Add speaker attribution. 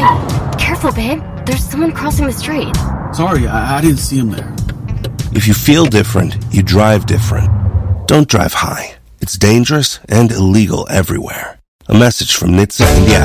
Speaker 1: Hey, careful, babe. There's someone crossing the street.
Speaker 2: Sorry, I didn't see him there.
Speaker 3: If you feel different, you drive different. Don't drive high. It's dangerous and illegal everywhere. A message from NHTSA and the